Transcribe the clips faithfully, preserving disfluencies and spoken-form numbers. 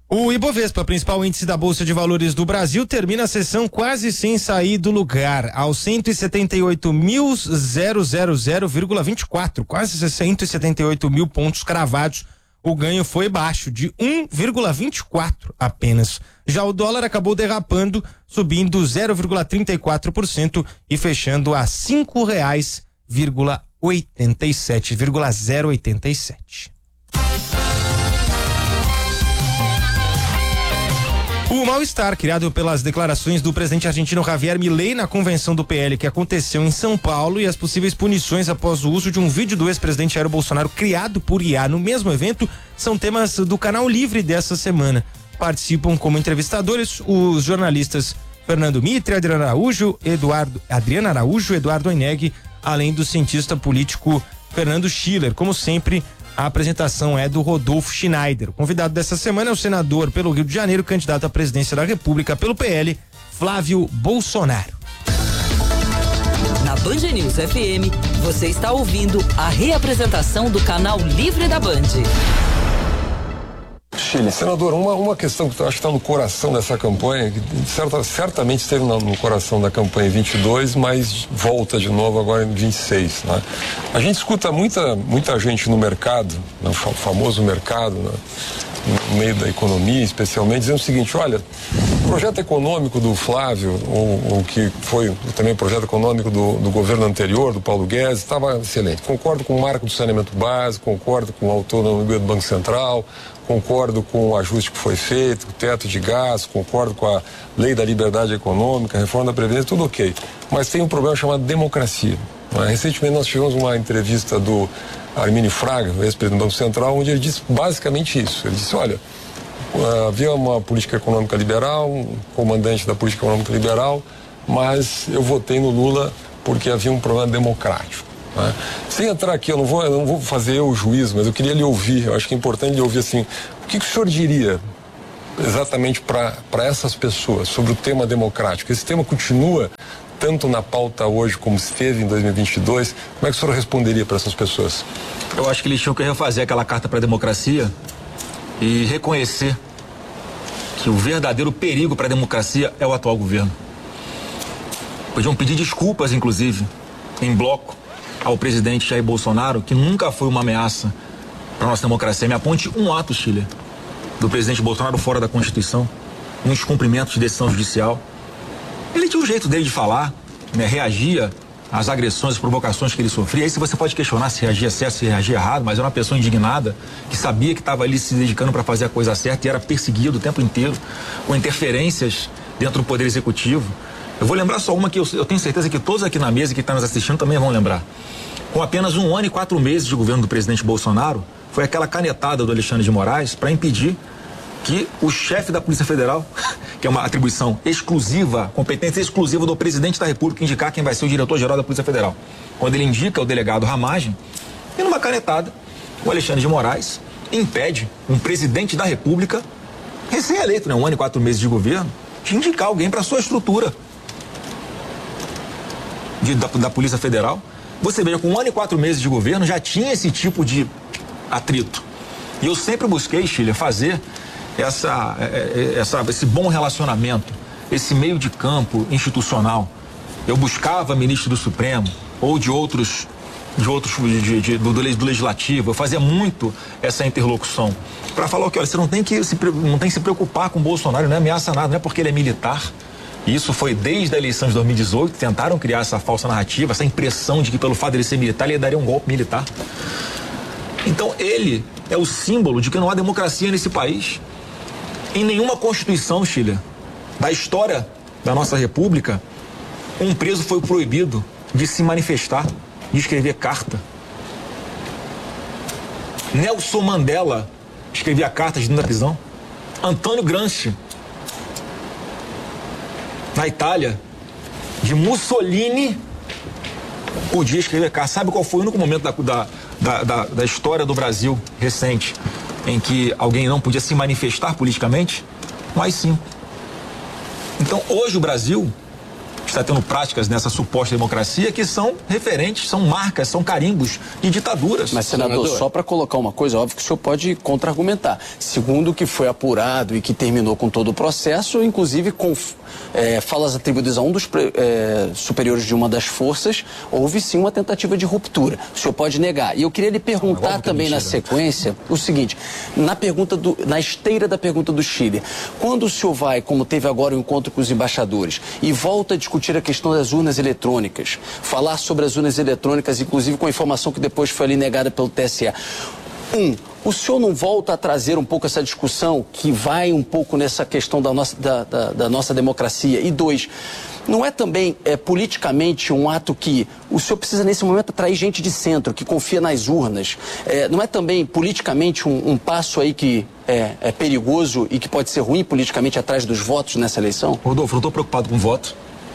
O Ibovespa, principal índice da Bolsa de Valores do Brasil, termina a sessão quase sem sair do lugar, aos cento e setenta e oito mil, zero zero zero vírgula vinte e quatro, quase cento e setenta e oito mil pontos cravados. O ganho foi baixo, de um vírgula vinte e quatro apenas. Já o dólar acabou derrapando, subindo zero vírgula trinta e quatro por cento e fechando a cinco reais, oitenta e sete, zero oitenta e sete. O mal-estar criado pelas declarações do presidente argentino Javier Milei na convenção do P L que aconteceu em São Paulo e as possíveis punições após o uso de um vídeo do ex-presidente Jair Bolsonaro criado por I A no mesmo evento são temas do Canal Livre dessa semana. Participam como entrevistadores os jornalistas Fernando Mitre, Adriana Araújo, Eduardo, Adriana Araújo, Eduardo Oineg, além do cientista político Fernando Schiller. Como sempre, a apresentação é do Rodolfo Schneider. O convidado dessa semana é o senador pelo Rio de Janeiro, candidato à presidência da República pelo P L, Flávio Bolsonaro. Na Band News F M, você está ouvindo a reapresentação do Canal Livre da Band. Chile. Senador, uma, uma questão que eu acho que está no coração dessa campanha, que certa, certamente esteve no, no coração da campanha vinte e dois, mas volta de novo agora em vinte e seis. Né? A gente escuta muita, muita gente no mercado, no famoso mercado, né? No meio da economia especialmente, dizendo o seguinte: olha, o projeto econômico do Flávio, ou, ou que foi também o projeto econômico do, do governo anterior, do Paulo Guedes, estava excelente. Concordo com o marco do saneamento básico, concordo com a autonomia do Banco Central, concordo com o ajuste que foi feito, o teto de gastos, concordo com a lei da liberdade econômica, a reforma da Previdência, tudo ok. Mas tem um problema chamado democracia. Recentemente nós tivemos uma entrevista do Armínio Fraga, ex-presidente do Banco Central, onde ele disse basicamente isso. Ele disse, olha, havia uma política econômica liberal, um comandante da política econômica liberal, mas eu votei no Lula porque havia um problema democrático. Né? Sem entrar aqui, eu não vou, eu não vou fazer eu o juízo, mas eu queria lhe ouvir, eu acho que é importante lhe ouvir assim, o que, que o senhor diria exatamente para essas pessoas sobre o tema democrático? Esse tema continua tanto na pauta hoje como esteve em dois mil e vinte e dois, como é que o senhor responderia para essas pessoas? Eu acho que eles tinham que refazer aquela carta para a democracia e reconhecer que o verdadeiro perigo para a democracia é o atual governo. Podiam pedir desculpas, inclusive, em bloco, ao presidente Jair Bolsonaro, que nunca foi uma ameaça para a nossa democracia. Me aponte um ato, Chile, do presidente Bolsonaro fora da Constituição, um descumprimento de decisão judicial. Ele tinha um jeito dele de falar, né, reagia às agressões, às provocações que ele sofria. Aí você pode questionar se reagia certo, se reagia errado, mas era uma pessoa indignada, que sabia que estava ali se dedicando para fazer a coisa certa e era perseguido o tempo inteiro, com interferências dentro do Poder Executivo. Eu vou lembrar só uma que eu, eu tenho certeza que todos aqui na mesa que estão nos assistindo também vão lembrar. Com apenas um ano e quatro meses de governo do presidente Bolsonaro, foi aquela canetada do Alexandre de Moraes para impedir que o chefe da Polícia Federal, que é uma atribuição exclusiva, competência exclusiva do presidente da República, indicar quem vai ser o diretor-geral da Polícia Federal. Quando ele indica o delegado Ramagem, e numa canetada, o Alexandre de Moraes impede um presidente da República, recém-eleito, né, um ano e quatro meses de governo, de indicar alguém para sua estrutura de, da, da Polícia Federal. Você veja, com um ano e quatro meses de governo, já tinha esse tipo de atrito. E eu sempre busquei, Chile, fazer essa, essa, esse bom relacionamento, esse meio de campo institucional. Eu buscava ministro do Supremo ou de outros, de outros de, de, do, do Legislativo. Eu fazia muito essa interlocução para falar o que, olha, você não tem que se, não tem que se preocupar com o Bolsonaro, não é ameaça nada, não é porque ele é militar. Isso foi desde a eleição de dois mil e dezoito, tentaram criar essa falsa narrativa, essa impressão de que pelo fato de ele ser militar, ele daria um golpe militar. Então ele é o símbolo de que não há democracia nesse país. Em nenhuma Constituição, Chile, da história da nossa República, um preso foi proibido de se manifestar, de escrever carta. Nelson Mandela escrevia cartas dentro da prisão. Antônio Gramsci, na Itália, de Mussolini, podia escrever carta. Sabe qual foi o único momento da, da, da, da, da história do Brasil recente em que alguém não podia se manifestar politicamente? Mas sim. Então, hoje o Brasil está tendo práticas nessa suposta democracia que são referentes, são marcas, são carimbos de ditaduras. Mas, senador, senador, só para colocar uma coisa, óbvio que o senhor pode contra-argumentar. Segundo o que foi apurado e que terminou com todo o processo, inclusive com é, falas atribuídas a um dos é, superiores de uma das forças, houve sim uma tentativa de ruptura. O senhor pode negar. E eu queria lhe perguntar ah, também na sequência o seguinte, na, pergunta do, na esteira da pergunta do Chile, quando o senhor vai, como teve agora o encontro com os embaixadores, e volta a discutir a questão das urnas eletrônicas, falar sobre as urnas eletrônicas, inclusive com a informação que depois foi ali negada pelo T S E. Um, o senhor não volta a trazer um pouco essa discussão que vai um pouco nessa questão da nossa, da, da, da nossa democracia? E dois, não é também é, politicamente um ato que o senhor precisa nesse momento atrair gente de centro, que confia nas urnas? É, não é também politicamente um, um passo aí que é, é perigoso e que pode ser ruim politicamente atrás dos votos nessa eleição? Rodolfo, eu estou preocupado com o voto.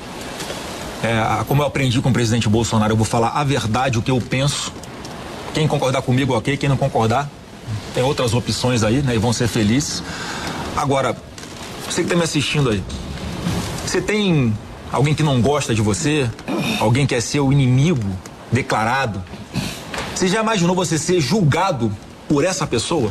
É, como eu aprendi com o presidente Bolsonaro, eu vou falar a verdade, o que eu penso. Quem concordar comigo, ok. Quem não concordar, tem outras opções aí, né? E vão ser felizes. Agora, você que está me assistindo aí, você tem alguém que não gosta de você? Alguém que é seu inimigo declarado? Você já imaginou você ser julgado por essa pessoa?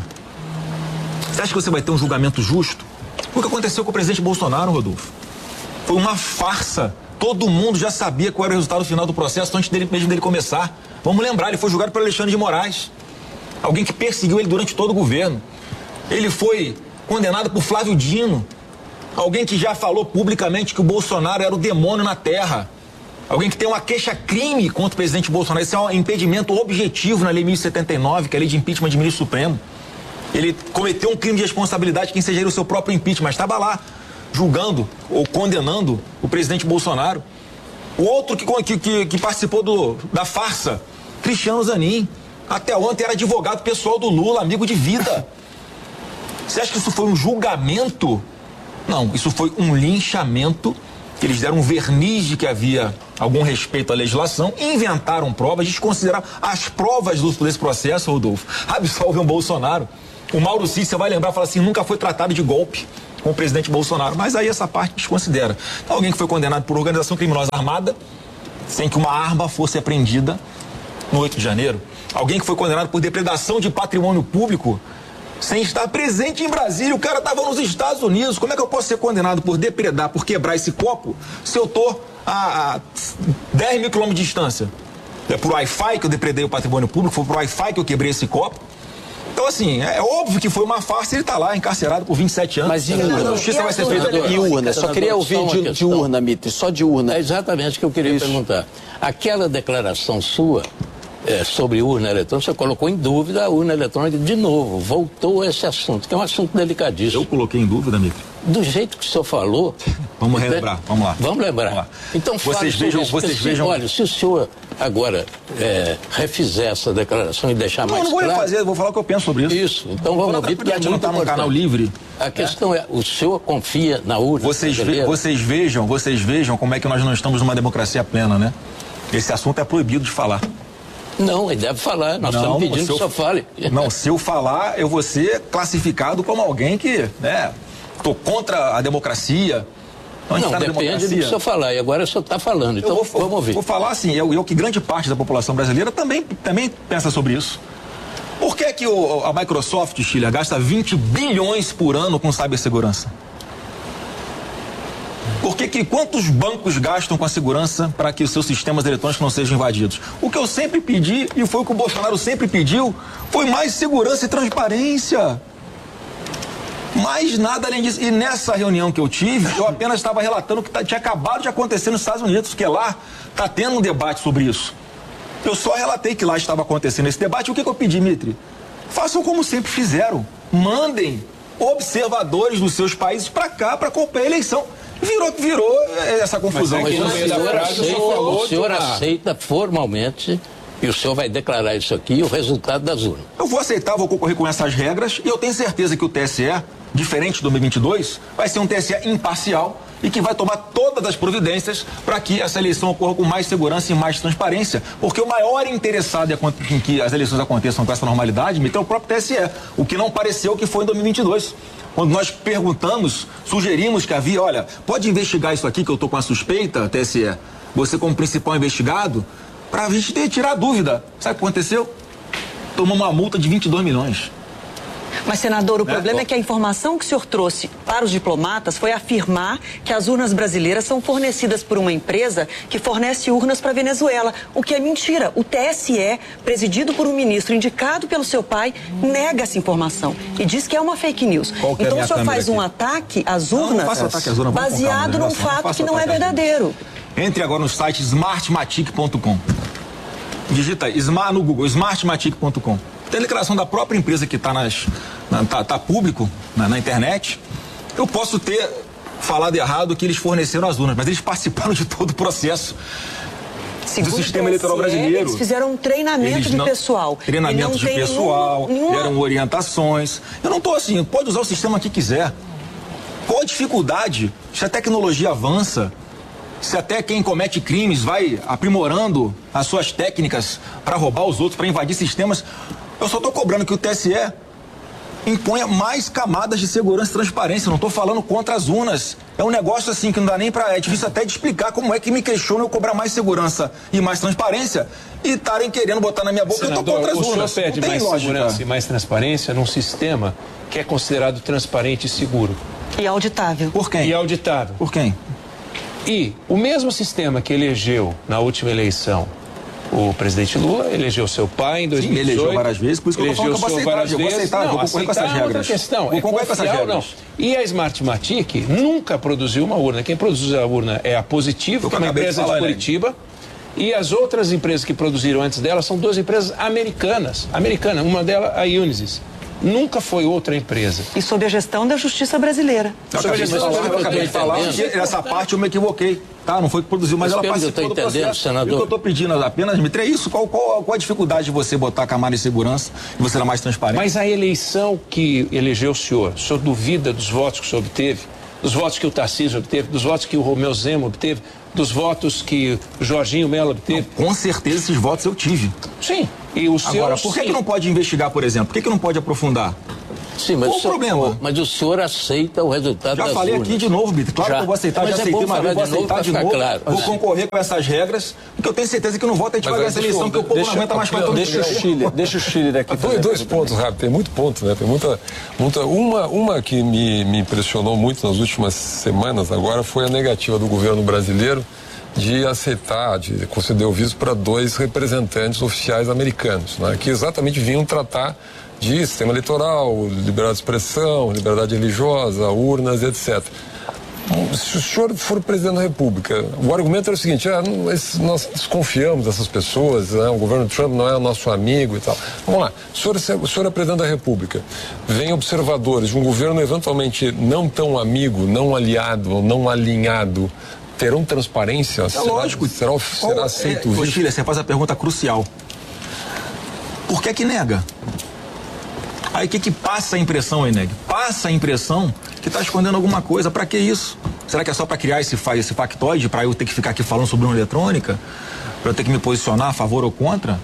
Você acha que você vai ter um julgamento justo? O que aconteceu com o presidente Bolsonaro, Rodolfo? Foi uma farsa. Todo mundo já sabia qual era o resultado final do processo antes dele, mesmo dele começar. Vamos lembrar, ele foi julgado por Alexandre de Moraes. Alguém que perseguiu ele durante todo o governo. Ele foi condenado por Flávio Dino. Alguém que já falou publicamente que o Bolsonaro era o demônio na terra. Alguém que tem uma queixa-crime contra o presidente Bolsonaro. Esse é um impedimento objetivo na Lei mil e setenta e nove, que é a lei de impeachment de ministro supremo. Ele cometeu um crime de responsabilidade que ensejaria o seu próprio impeachment, mas estava lá, julgando ou condenando o presidente Bolsonaro. O outro que, que, que participou do, da farsa, Cristiano Zanin, até ontem era advogado pessoal do Lula, amigo de vida. Você acha que isso foi um julgamento? Não, isso foi um linchamento, que eles deram um verniz de que havia algum respeito à legislação, inventaram provas, desconsideraram as provas desse processo, Rodolfo, absolvem o Bolsonaro. O Mauro Cid, você vai lembrar, fala assim, nunca foi tratado de golpe com o presidente Bolsonaro, mas aí essa parte desconsidera. Então, alguém que foi condenado por organização criminosa armada, sem que uma arma fosse apreendida no oito de janeiro. Alguém que foi condenado por depredação de patrimônio público, sem estar presente em Brasília. O cara estava nos Estados Unidos. Como é que eu posso ser condenado por depredar, por quebrar esse copo, se eu tô a, a dez mil quilômetros de distância? É por Wi-Fi que eu depredei o patrimônio público, foi por Wi-Fi que eu quebrei esse copo. Então, assim, é óbvio que foi uma farsa, ele está lá encarcerado por vinte e sete anos. Mas e urna? A justiça vai ser feita. E urna? Só queria ouvir de, de urna, Mitre, só de urna. É exatamente o que eu queria Isso. perguntar. Aquela declaração sua é, sobre urna eletrônica, você colocou em dúvida a urna eletrônica de novo, voltou a esse assunto, que é um assunto delicadíssimo. Eu coloquei em dúvida, Mitre? Do jeito que o senhor falou... Vamos relembrar, vamos lá. Vamos lembrar. Vamos lá. Então, vocês vejam, isso, vocês vejam... Olha, se o senhor agora é, refizer essa declaração e deixar não, mais claro... Não, não vou claro, refazer, vou falar o que eu penso sobre isso. Isso, então vamos ouvir, porque a gente não está num canal livre. A questão é, é, o senhor confia na urna? Vocês, ve, vocês vejam, vocês vejam como é que nós não estamos numa democracia plena, né? Esse assunto é proibido de falar. Não, ele deve falar, nós não, estamos pedindo que o senhor fale. Não, se eu falar, eu vou ser classificado como alguém que, né, estou contra a democracia. Não, não tá depende do que o senhor falar, e agora o senhor está falando, então vou, vamos ouvir. Vou falar assim, eu, eu que grande parte da população brasileira também, também pensa sobre isso. Por que que o, a Microsoft, Chile, gasta vinte bilhões por ano com cibersegurança? Por que que quantos bancos gastam com a segurança para que os seus sistemas eletrônicos não sejam invadidos? O que eu sempre pedi, e foi o que o Bolsonaro sempre pediu, foi mais segurança e transparência. Mais nada além disso. E nessa reunião que eu tive, eu apenas estava relatando o que tinha acabado de acontecer nos Estados Unidos, que lá está tendo um debate sobre isso. Eu só relatei que lá estava acontecendo esse debate. O que que eu pedi, Mitre? Façam como sempre fizeram. Mandem observadores dos seus países para cá para acompanhar a eleição. Virou, virou essa confusão. Mas, mas o senhor, aceita, o senhor aceita formalmente E o senhor vai declarar isso aqui, o resultado das urnas. Eu vou aceitar, vou concorrer com essas regras e eu tenho certeza que o T S E, diferente do dois mil e vinte e dois, vai ser um T S E imparcial e que vai tomar todas as providências para que essa eleição ocorra com mais segurança e mais transparência, porque o maior interessado em que as eleições aconteçam com essa normalidade é o próprio T S E, o que não pareceu que foi em dois mil e vinte e dois. Quando nós perguntamos, sugerimos que havia, olha, pode investigar isso aqui que eu estou com a suspeita, T S E, você como principal investigado, para a gente ter, tirar a dúvida. Sabe o que aconteceu? Tomou uma multa de vinte e dois milhões. Mas, senador, o Né? problema é que a informação que o senhor trouxe para os diplomatas foi afirmar que as urnas brasileiras são fornecidas por uma empresa que fornece urnas para a Venezuela, o que é mentira. O T S E, presidido por um ministro indicado pelo seu pai, nega essa informação e diz que é uma fake news. Qual que é a Então minha o senhor câmera faz um aqui? ataque às Não, não urnas faço ataque às urnas, vamos com calma, baseado né? num Não fato faço que não é ataque às urnas. verdadeiro. Entre agora no site smartmatic ponto com. Digita Smart no Google, smartmatic ponto com. Tem a declaração da própria empresa que está nas, na, tá, tá público na, na internet. Eu posso ter falado errado que eles forneceram as urnas, mas eles participaram de todo o processo. Segundo do sistema o T S E, eleitoral brasileiro. Eles fizeram um treinamento Eles de não- pessoal. Treinamento E não de tem pessoal, nenhuma- nenhuma- deram orientações. Eu não estou assim, pode usar o sistema que quiser. Qual a dificuldade? Se a tecnologia avança, se até quem comete crimes vai aprimorando as suas técnicas para roubar os outros, para invadir sistemas, eu só estou cobrando que o T S E imponha mais camadas de segurança e transparência. Não estou falando contra as urnas. É um negócio assim que não dá nem para... É difícil até de explicar como é que me questiona eu cobrar mais segurança e mais transparência e estarem querendo botar na minha boca que eu estou Senador, contra as o senhor urnas. pede Não tem mais lógica. segurança e mais transparência num sistema que é considerado transparente e seguro E auditável. Por quem? e auditável. Por quem? E o mesmo sistema que elegeu na última eleição o presidente Lula, elegeu seu pai em dois mil e dezoito. elegeu várias vezes, por isso que eu tô elegeu falando que eu vou o senhor aceitar, várias eu vou vezes. aceitar, eu vou Não, concorrer com essas aceitar é outra regras. questão. Vou É concorrer com essas confiar ou não. regras. E a Smartmatic nunca produziu uma urna. Quem produz a urna é a Positivo, Eu que é uma acabei de empresa de, falar, né? Curitiba. E as outras empresas que produziram antes dela são duas empresas americanas. Americana, uma delas a Unisys. Nunca foi outra empresa. E sob a gestão da justiça brasileira. Eu acabei de Mas falar, eu eu acabei de tô falar entendendo. que essa parte eu me equivoquei. Tá, não foi que produziu, mas Mas ela pelo que eu tô participou do entendendo, processo. senador. E o que eu estou pedindo apenas, Dmitry, é isso. Qual, qual, qual a dificuldade de você botar a camada de segurança e você ser mais transparente? Mas a eleição que elegeu o senhor, o senhor duvida dos votos que o senhor obteve? Dos votos que o Tarcísio obteve? Dos votos que o Romeu Zema obteve? Dos votos que o Jorginho Mello obteve? Com certeza esses votos eu tive. Sim. E o senhor... Agora, por que, que não pode investigar, por exemplo? Por que, que não pode aprofundar? Sim, mas Qual o senhor, o problema? Mas o senhor aceita o resultado Já das falei urnas. aqui de novo, Bito. Claro Já. que eu vou aceitar, Mas já é aceitei bom uma vez, falar vou de novo aceitar pra de ficar novo. claro. Vou concorrer com essas regras, porque eu tenho certeza que no voto a gente vai ganhar essa eleição, porque o povo não aguenta mais fazer Deixa o Chile, deixa o Chile daqui. Dois, dois pontos rápidos, tem muito ponto, né? Tem muita, muita uma, uma que me, me impressionou muito nas últimas semanas agora foi a negativa do governo brasileiro de aceitar, de conceder o visto para dois representantes oficiais americanos, né? Que exatamente vinham tratar de sistema eleitoral, liberdade de expressão, liberdade religiosa, urnas, etcétera. Se o senhor for presidente da República, o argumento era o seguinte: ah, não, esse, nós desconfiamos dessas pessoas, né? O governo Trump não é o nosso amigo e tal. Vamos lá, o senhor, o senhor é presidente da República, vem observadores de um governo eventualmente não tão amigo, não aliado ou não alinhado, terão transparência? É será, lógico. Será, será Qual- aceito é, o ô, visto? Chile, você faz a pergunta crucial. Por que que nega? Aí o que que passa a impressão, Eneg? Passa a impressão que está escondendo alguma coisa. Para que isso? Será que é só para criar esse, fa- esse factoide, para eu ter que ficar aqui falando sobre urna eletrônica? Para eu ter que me posicionar a favor ou contra?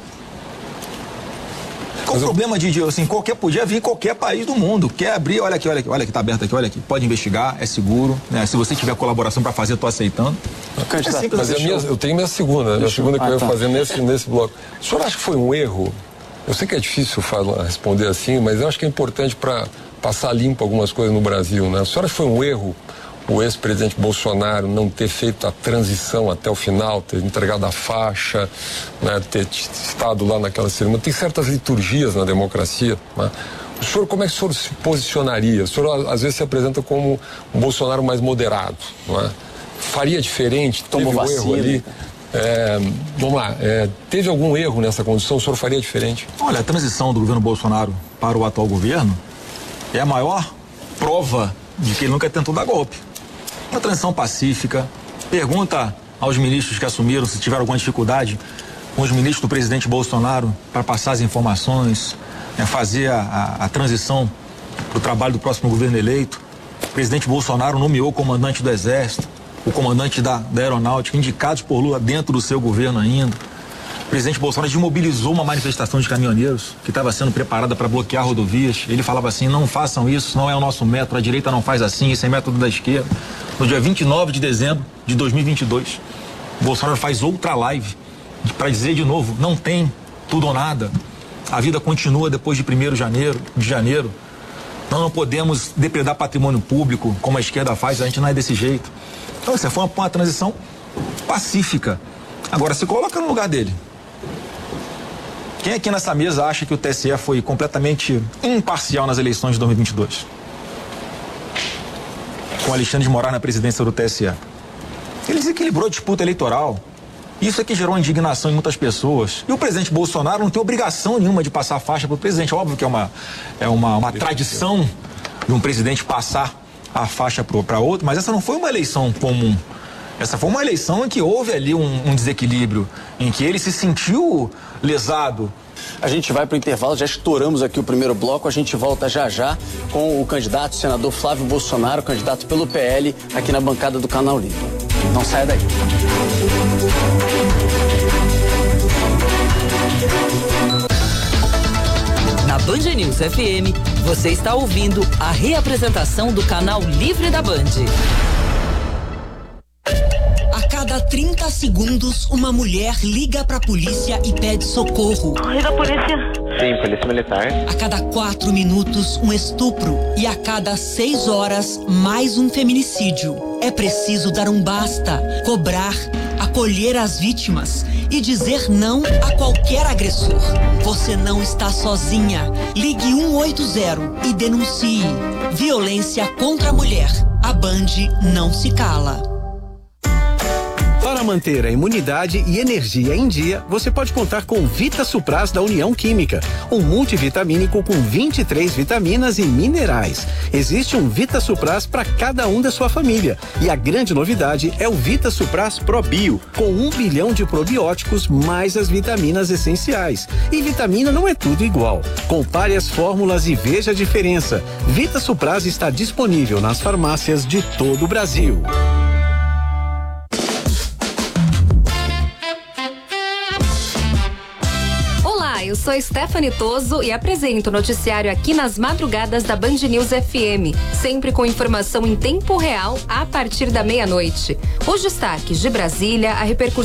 Qual o problema de, de, assim, qualquer, podia vir em qualquer país do mundo, quer abrir, olha aqui, olha aqui, olha aqui, tá aberto aqui, olha aqui, pode investigar, é seguro, né? Se você tiver colaboração para fazer, eu tô aceitando. É simples Mas a assim. minha, eu tenho minha segunda, minha segunda que eu ia fazer nesse, nesse bloco. O senhor acha que foi um erro? Eu sei que é difícil falar, responder assim, mas eu acho que é importante para passar limpo algumas coisas no Brasil, né? O senhor acha que foi um erro o ex-presidente Bolsonaro não ter feito a transição até o final, ter entregado a faixa, né? Ter estado lá naquela cerimônia? Tem certas liturgias na democracia, né? O senhor, como é que o senhor se posicionaria? O senhor às vezes se apresenta como um Bolsonaro mais moderado, não é? Faria diferente? Tomou Teve um vacina. erro ali? É, vamos lá, é, teve algum erro nessa condição? O senhor faria diferente? Olha, a transição do governo Bolsonaro para o atual governo é a maior prova de que ele nunca tentou dar golpe. Uma transição pacífica. Pergunta aos ministros que assumiram se tiveram alguma dificuldade com os ministros do presidente Bolsonaro para passar as informações, né, fazer a, a, a transição para o trabalho do próximo governo eleito. O presidente Bolsonaro nomeou o comandante do Exército, o comandante da, da Aeronáutica, indicados por Lula dentro do seu governo ainda. O presidente Bolsonaro desmobilizou uma manifestação de caminhoneiros que estava sendo preparada para bloquear rodovias. Ele falava assim: não façam isso, não é o nosso método, a direita não faz assim, esse é método da esquerda. No dia vinte e nove de dezembro de dois mil e vinte e dois, Bolsonaro faz outra live para dizer de novo: não tem tudo ou nada, a vida continua depois de primeiro de janeiro, de janeiro. Nós não podemos depredar patrimônio público como a esquerda faz, a gente não é desse jeito. Então, essa foi uma, uma transição pacífica. Agora, se coloca no lugar dele. Quem aqui nessa mesa acha que o T S E foi completamente imparcial nas eleições de dois mil e vinte e dois? Com Alexandre de Moraes na presidência do T S E. Ele desequilibrou a disputa eleitoral. Isso é que gerou indignação em muitas pessoas. E o presidente Bolsonaro não tem obrigação nenhuma de passar a faixa para o presidente. Óbvio que é uma, é uma, uma tradição de um presidente passar a faixa para outro, mas essa não foi uma eleição comum. Essa foi uma eleição em que houve ali um, um desequilíbrio, em que ele se sentiu lesado. A gente vai para o intervalo, já estouramos aqui o primeiro bloco, a gente volta já já com o candidato senador Flávio Bolsonaro, candidato pelo P L, aqui na bancada do Canal Livre. Não saia daí. Na Band News F M, você está ouvindo a reapresentação do Canal Livre da Band. A cada trinta segundos, uma mulher liga pra polícia e pede socorro. Liga a polícia. Sim, polícia militar. A cada quatro minutos, um estupro. E a cada seis horas, mais um feminicídio. É preciso dar um basta, cobrar, acolher as vítimas e dizer não a qualquer agressor. Você não está sozinha. Ligue um oito zero e denuncie. Violência contra a mulher. A Band não se cala. Para manter a imunidade e energia em dia, você pode contar com Vita Supras da União Química, um multivitamínico com vinte e três vitaminas e minerais. Existe um Vita Supras para cada um da sua família. E a grande novidade é o Vita Supras Pro Bio, com um bilhão de probióticos mais as vitaminas essenciais. E vitamina não é tudo igual. Compare as fórmulas e veja a diferença. Vita Supras está disponível nas farmácias de todo o Brasil. Eu sou Stephanie Toso e apresento o noticiário aqui nas madrugadas da Band News F M, sempre com informação em tempo real a partir da meia-noite. Os destaques de Brasília, a repercussão